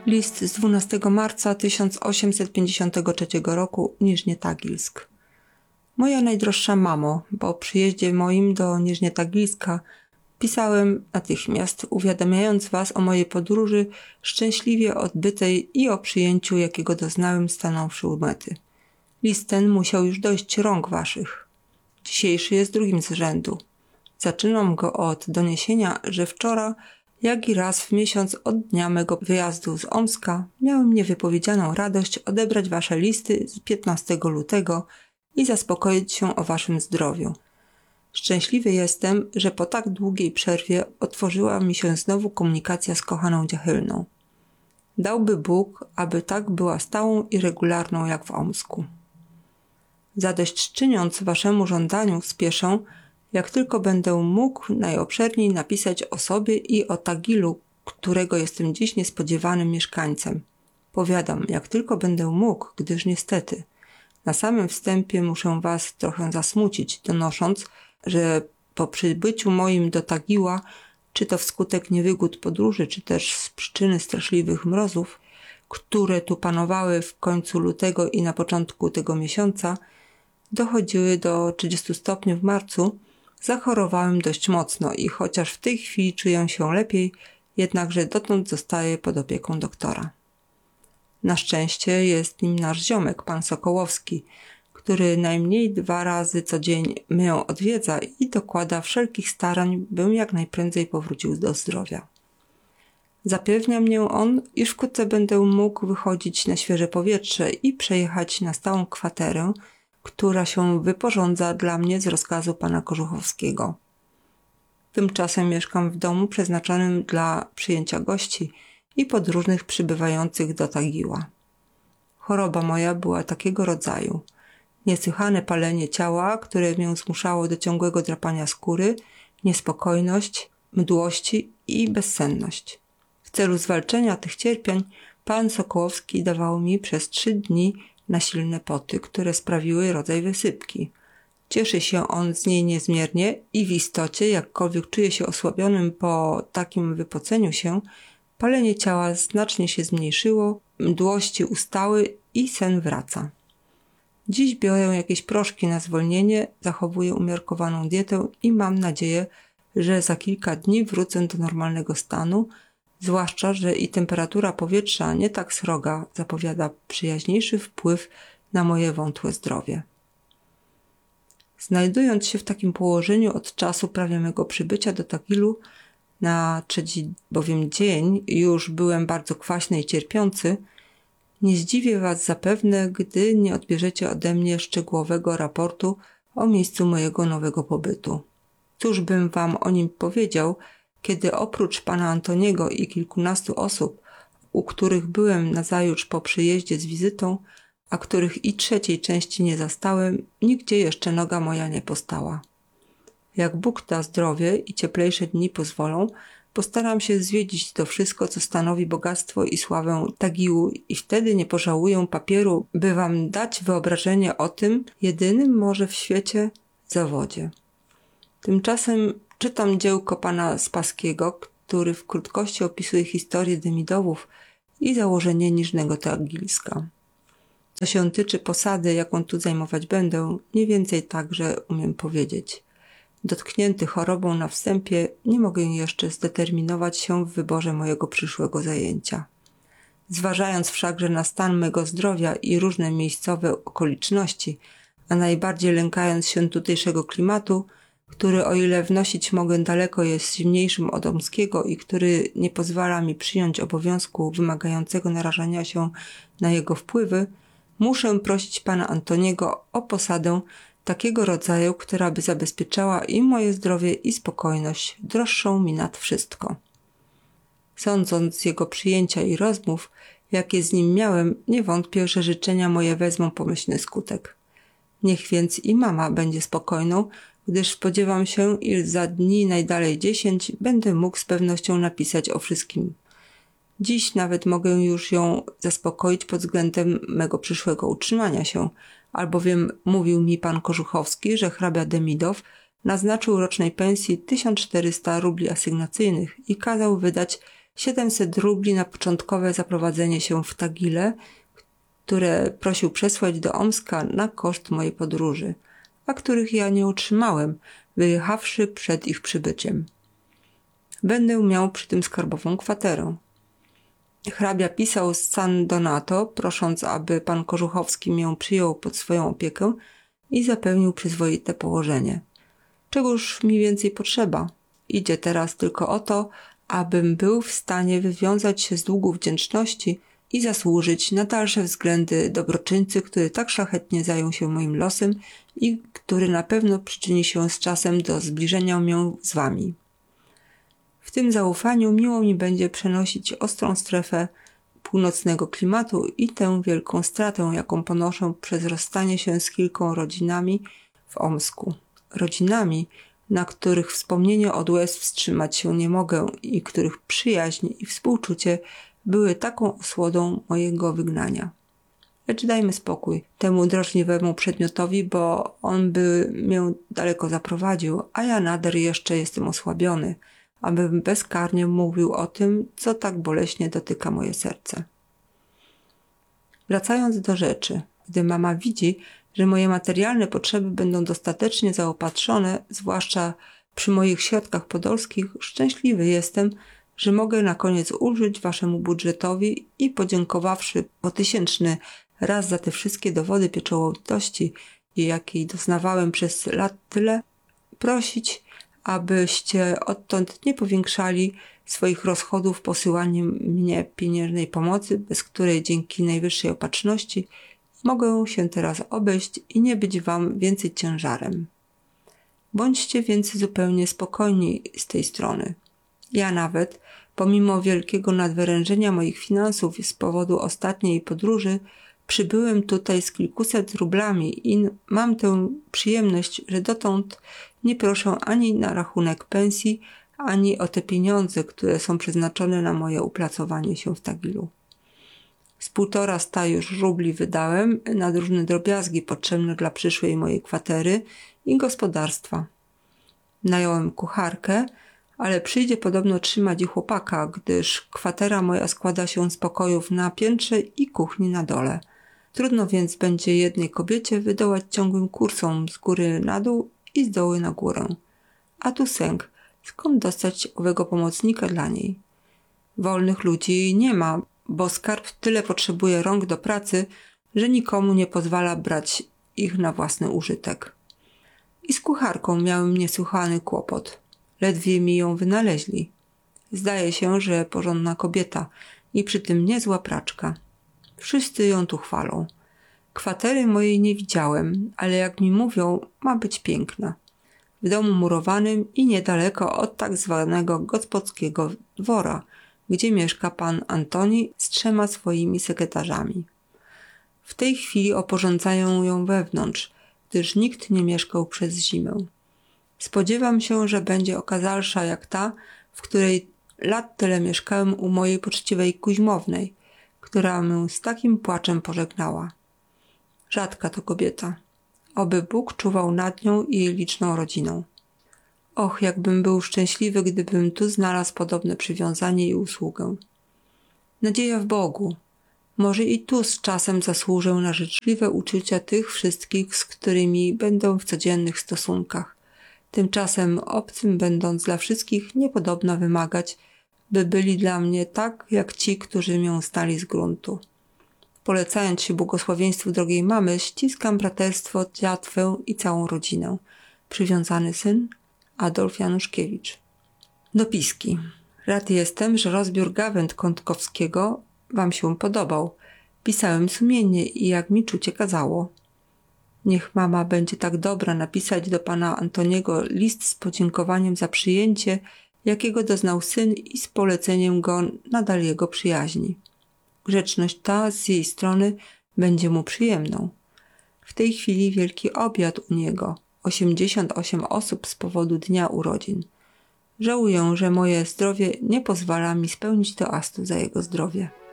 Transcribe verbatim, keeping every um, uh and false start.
List z dwunastego marca tysiąc osiemset pięćdziesiątego trzeciego roku, Niżnie Tagilsk. Moja najdroższa mamo, po przyjeździe moim do Niżnie Tagilska pisałem natychmiast, uwiadamiając was o mojej podróży szczęśliwie odbytej i o przyjęciu, jakiego doznałem stanąwszy u mety. List ten musiał już dojść rąk waszych. Dzisiejszy jest drugim z rzędu. Zaczynam go od doniesienia, że wczoraj, jak i raz w miesiąc od dnia mego wyjazdu z Omska, miałem niewypowiedzianą radość odebrać wasze listy z piętnastego lutego i zaspokoić się o waszym zdrowiu. Szczęśliwy jestem, że po tak długiej przerwie otworzyła mi się znowu komunikacja z kochaną Dziechylną. Dałby Bóg, aby tak była stałą i regularną jak w Omsku. Zadośćczyniąc waszemu żądaniu, spieszę, jak tylko będę mógł, najobszerniej napisać o sobie i o Tagilu, którego jestem dziś niespodziewanym mieszkańcem. Powiadam, jak tylko będę mógł, gdyż niestety na samym wstępie muszę was trochę zasmucić, donosząc, że po przybyciu moim do Tagiła, czy to wskutek niewygód podróży, czy też z przyczyny straszliwych mrozów, które tu panowały w końcu lutego i na początku tego miesiąca, dochodziły do trzydziestu stopni w marcu, zachorowałem dość mocno i chociaż w tej chwili czuję się lepiej, jednakże dotąd zostaję pod opieką doktora. Na szczęście jest nim nasz ziomek, pan Sokołowski, który najmniej dwa razy co dzień mnie odwiedza i dokłada wszelkich starań, bym jak najprędzej powrócił do zdrowia. Zapewnia mnie on, iż wkrótce będę mógł wychodzić na świeże powietrze i przejechać na stałą kwaterę, która się wyporządza dla mnie z rozkazu pana Korzuchowskiego. Tymczasem mieszkam w domu przeznaczonym dla przyjęcia gości i podróżnych przybywających do Tagiła. Choroba moja była takiego rodzaju. Niesłychane palenie ciała, które mnie zmuszało do ciągłego drapania skóry, niespokojność, mdłości i bezsenność. W celu zwalczenia tych cierpień pan Sokołowski dawał mi przez trzy dni nasilne poty, które sprawiły rodzaj wysypki. Cieszy się on z niej niezmiernie i w istocie, jakkolwiek czuje się osłabionym po takim wypoceniu się, palenie ciała znacznie się zmniejszyło, mdłości ustały i sen wraca. Dziś biorę jakieś proszki na zwolnienie, zachowuję umiarkowaną dietę i mam nadzieję, że za kilka dni wrócę do normalnego stanu, zwłaszcza, że i temperatura powietrza nie tak sroga zapowiada przyjaźniejszy wpływ na moje wątłe zdrowie. Znajdując się w takim położeniu od czasu prawie mego przybycia do Tagilu, na trzeci bowiem dzień już byłem bardzo kwaśny i cierpiący, nie zdziwię was zapewne, gdy nie odbierzecie ode mnie szczegółowego raportu o miejscu mojego nowego pobytu. Cóż bym wam o nim powiedział, kiedy oprócz pana Antoniego i kilkunastu osób, u których byłem nazajutrz po przyjeździe z wizytą, a których i trzeciej części nie zastałem, nigdzie jeszcze noga moja nie postała. Jak Bóg da zdrowie i cieplejsze dni pozwolą, postaram się zwiedzić to wszystko, co stanowi bogactwo i sławę Tagiłu i wtedy nie pożałuję papieru, by wam dać wyobrażenie o tym jedynym może w świecie zawodzie. Tymczasem czytam dziełko pana Spaskiego, który w krótkości opisuje historię Demidowów i założenie Niżnego Tagilska. Co się tyczy posady, jaką tu zajmować będę, mniej więcej także umiem powiedzieć. Dotknięty chorobą na wstępie, nie mogę jeszcze zdeterminować się w wyborze mojego przyszłego zajęcia. Zważając wszakże na stan mego zdrowia i różne miejscowe okoliczności, a najbardziej lękając się tutejszego klimatu, który o ile wnosić mogę daleko jest zimniejszym od omskiego i który nie pozwala mi przyjąć obowiązku wymagającego narażania się na jego wpływy, muszę prosić pana Antoniego o posadę takiego rodzaju, która by zabezpieczała i moje zdrowie i spokojność, droższą mi nad wszystko. Sądząc z jego przyjęcia i rozmów, jakie z nim miałem, nie wątpię, że życzenia moje wezmą pomyślny skutek. Niech więc i mama będzie spokojną, gdyż spodziewam się, iż za dni najdalej dziesięć będę mógł z pewnością napisać o wszystkim. Dziś nawet mogę już ją zaspokoić pod względem mego przyszłego utrzymania się, albowiem mówił mi pan Korzuchowski, że hrabia Demidow naznaczył rocznej pensji tysiąc czterysta rubli asygnacyjnych i kazał wydać siedemset rubli na początkowe zaprowadzenie się w Tagile, które prosił przesłać do Omska na koszt mojej podróży, a których ja nie otrzymałem, wyjechawszy przed ich przybyciem. Będę miał przy tym skarbową kwaterę. Hrabia pisał z San Donato, prosząc, aby pan Korzuchowski mię przyjął pod swoją opiekę i zapewnił przyzwoite położenie. Czegoż mi więcej potrzeba? Idzie teraz tylko o to, abym był w stanie wywiązać się z długu wdzięczności i zasłużyć na dalsze względy dobroczyńcy, który tak szlachetnie zajął się moim losem i który na pewno przyczyni się z czasem do zbliżenia mnie z wami. W tym zaufaniu miło mi będzie przenosić ostrą strefę północnego klimatu i tę wielką stratę, jaką ponoszę przez rozstanie się z kilką rodzinami w Omsku. Rodzinami, na których wspomnienie od łez wstrzymać się nie mogę i których przyjaźń i współczucie były taką osłodą mojego wygnania. Lecz dajmy spokój temu drażliwemu przedmiotowi, bo on by mnie daleko zaprowadził, a ja nader jeszcze jestem osłabiony, abym bezkarnie mówił o tym, co tak boleśnie dotyka moje serce. Wracając do rzeczy, gdy mama widzi, że moje materialne potrzeby będą dostatecznie zaopatrzone, zwłaszcza przy moich środkach podolskich, szczęśliwy jestem, że mogę na koniec ulżyć waszemu budżetowi i podziękowawszy po tysięczny raz za te wszystkie dowody pieczołowitości, jakiej doznawałem przez lat tyle, prosić, abyście odtąd nie powiększali swoich rozchodów posyłaniem mnie pieniężnej pomocy, bez której dzięki najwyższej opatrzności mogę się teraz obejść i nie być wam więcej ciężarem. Bądźcie więc zupełnie spokojni z tej strony. Ja nawet, pomimo wielkiego nadwyrężenia moich finansów z powodu ostatniej podróży, przybyłem tutaj z kilkuset rublami i mam tę przyjemność, że dotąd nie proszę ani na rachunek pensji, ani o te pieniądze, które są przeznaczone na moje uplacowanie się w Tagilu. Z półtora sta już rubli wydałem na różne drobiazgi potrzebne dla przyszłej mojej kwatery i gospodarstwa. Nająłem kucharkę, ale przyjdzie podobno trzymać i chłopaka, gdyż kwatera moja składa się z pokojów na piętrze i kuchni na dole. Trudno więc będzie jednej kobiecie wydołać ciągłym kursom z góry na dół i z dołu na górę. A tu sęk, skąd dostać owego pomocnika dla niej? Wolnych ludzi nie ma, bo skarb tyle potrzebuje rąk do pracy, że nikomu nie pozwala brać ich na własny użytek. I z kucharką miałem niesłychany kłopot. Ledwie mi ją wynaleźli. Zdaje się, że porządna kobieta i przy tym niezła praczka. Wszyscy ją tu chwalą. Kwatery mojej nie widziałem, ale jak mi mówią, ma być piękna. W domu murowanym i niedaleko od tak zwanego gospodskiego dwora, gdzie mieszka pan Antoni z trzema swoimi sekretarzami. W tej chwili oporządzają ją wewnątrz, gdyż nikt nie mieszkał przez zimę. Spodziewam się, że będzie okazalsza jak ta, w której lat tyle mieszkałem u mojej poczciwej Kuźmownej, która mnie z takim płaczem pożegnała. Rzadka to kobieta. Oby Bóg czuwał nad nią i jej liczną rodziną. Och, jakbym był szczęśliwy, gdybym tu znalazł podobne przywiązanie i usługę. Nadzieja w Bogu. Może i tu z czasem zasłużę na życzliwe uczucia tych wszystkich, z którymi będę w codziennych stosunkach. Tymczasem obcym będąc dla wszystkich niepodobna wymagać, by byli dla mnie tak, jak ci, którzy mię stali z gruntu. Polecając się błogosławieństwu drogiej mamy, ściskam braterstwo, dziatwę i całą rodzinę. Przywiązany syn Adolf Januszkiewicz. Dopiski. Rad jestem, że rozbiór gawęd Kątkowskiego wam się podobał. Pisałem sumiennie i jak mi czucie kazało. Niech mama będzie tak dobra napisać do pana Antoniego list z podziękowaniem za przyjęcie, jakiego doznał syn i z poleceniem go nadal jego przyjaźni. Grzeczność ta z jej strony będzie mu przyjemną. W tej chwili wielki obiad u niego, osiemdziesiąt osiem osób z powodu dnia urodzin. Żałuję, że moje zdrowie nie pozwala mi spełnić toastu za jego zdrowie.